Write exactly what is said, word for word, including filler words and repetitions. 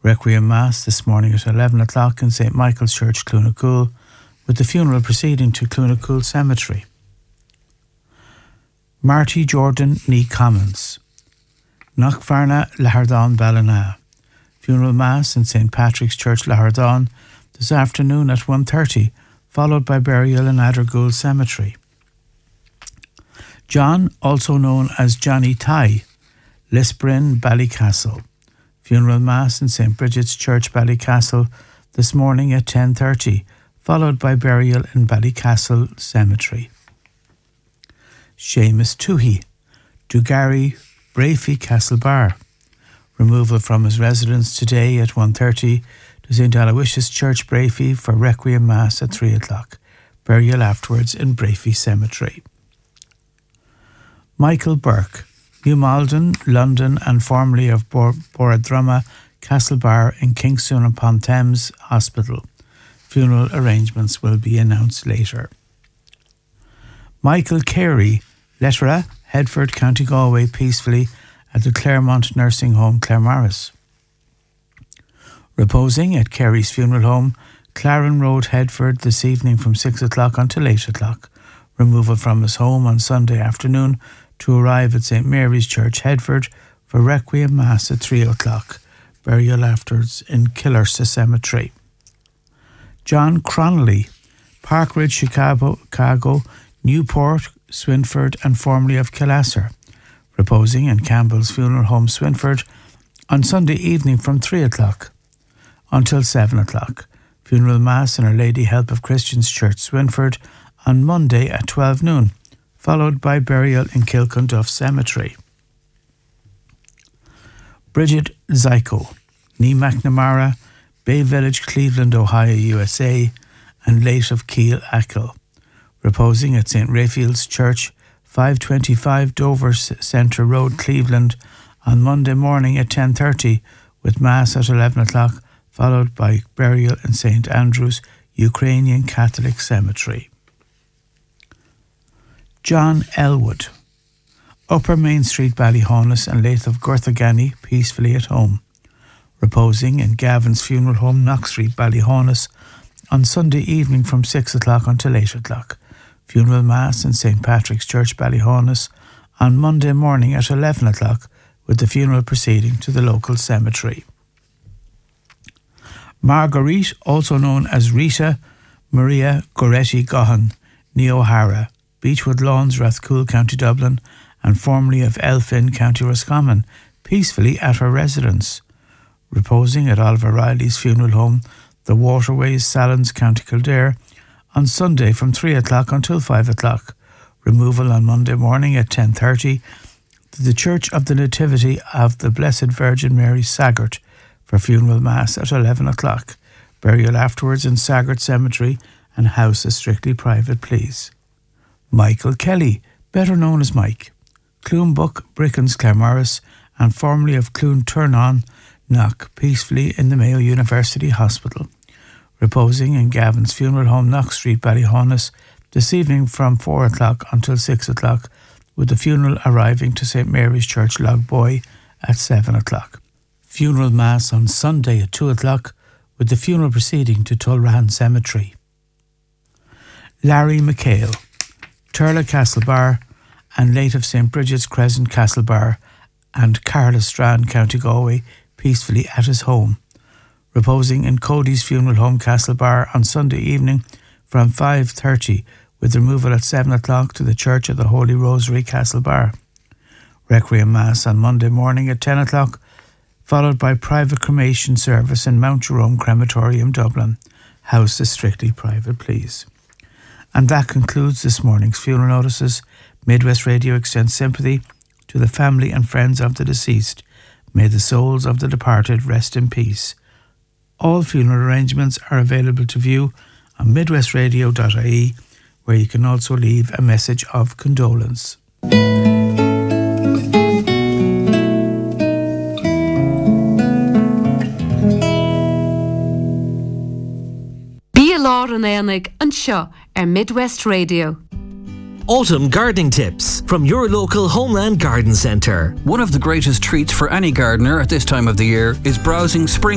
Requiem Mass this morning at eleven o'clock in Saint Michael's Church, Cloonacool, with the funeral proceeding to Cloonacool Cemetery. Marty Jordan Ní Commons, Knockfarna Lahardán Ballina. Funeral Mass in Saint Patrick's Church, Lahardán, this afternoon at one thirty, followed by burial in Addergool Cemetery. John, also known as Johnny Ty, Lisbrin, Ballycastle. Funeral Mass in Saint Bridget's Church, Ballycastle, this morning at ten thirty, followed by burial in Ballycastle Cemetery. Seamus Toohey, Dugary, Brafey, Castlebar. Removal from his residence today at one thirty to Saint Aloysius Church, Brafey, for Requiem Mass at three o'clock. Burial afterwards in Brafey Cemetery. Michael Burke, New Malden, London, and formerly of Bor- Boradrumma, Castlebar in Kingston upon Thames Hospital. Funeral arrangements will be announced later. Michael Carey, Lettera, Headford, County Galway, peacefully at the Claremont Nursing Home, Claremorris. Reposing at Carey's funeral home, Claren Road, Headford, this evening from six o'clock until eight o'clock. Removal from his home on Sunday afternoon to arrive at Saint Mary's Church, Headford, for Requiem Mass at three o'clock. Burial afterwards in Killarsa Cemetery. John Cronley, Parkridge, Chicago, Chicago, Newport, Swinford, and formerly of Killasser. Reposing in Campbell's Funeral Home, Swinford, on Sunday evening from three o'clock until seven o'clock. Funeral Mass in Our Lady Help of Christians Church, Swinford, on Monday at twelve noon, followed by burial in Kilcunduff Cemetery. Bridget Zyko, Nee McNamara, Bay Village, Cleveland, Ohio, U S A, and late of Keel Ackle. Reposing at Saint Raphael's Church, five twenty-five Dover Centre Road, Cleveland, on Monday morning at ten thirty, with Mass at eleven o'clock, followed by burial in Saint Andrew's Ukrainian Catholic Cemetery. John Elwood, Upper Main Street, Ballyhonus, and late of Gurthagany, peacefully at home. Reposing in Gavin's Funeral Home, Knox Street, Ballyhonus, on Sunday evening from six o'clock until eight o'clock. Funeral Mass in Saint Patrick's Church, Ballyhonus, on Monday morning at eleven o'clock, with the funeral proceeding to the local cemetery. Marguerite, also known as Rita Maria Goretti Gohan, Nee O'Hara, Beechwood Lawns, Rathcoole, County Dublin, and formerly of Elphin, County Roscommon, peacefully at her residence. Reposing at Oliver Riley's Funeral Home, The Waterways, Salons, County Kildare, on Sunday from three o'clock until five o'clock. Removal on Monday morning at ten thirty to the Church of the Nativity of the Blessed Virgin Mary, Saggart, for funeral Mass at eleven o'clock. Burial afterwards in Saggart Cemetery, and house is strictly private, please. Michael Kelly, better known as Mike, Cloonbuck, Brickens, Claremorris, and formerly of Cloon Turnon, Knock, peacefully in the Mayo University Hospital. Reposing in Gavin's Funeral Home, Knox Street, Ballyhonus, this evening from four o'clock until six o'clock, with the funeral arriving to Saint Mary's Church, Logboy, at seven o'clock. Funeral Mass on Sunday at two o'clock, with the funeral proceeding to Tulrahan Cemetery. Larry McHale, Turla Castlebar, and late of Saint Bridget's Crescent, Castlebar, and Carla Strand, County Galway, peacefully at his home. Reposing in Cody's Funeral Home, Castlebar, on Sunday evening from five thirty, with removal at seven o'clock to the Church of the Holy Rosary, Castlebar. Requiem Mass on Monday morning at ten o'clock, followed by private cremation service in Mount Jerome Crematorium, Dublin. House is strictly private, please. And that concludes this morning's funeral notices. Midwest Radio extends sympathy to the family and friends of the deceased. May the souls of the departed rest in peace. All funeral arrangements are available to view on midwest radio dot I E, where you can also leave a message of condolence. Bí lá an éanaig an seo ar Midwest Radio. Autumn gardening tips from your local Homeland Garden Centre. One of the greatest treats for any gardener at this time of the year is browsing spring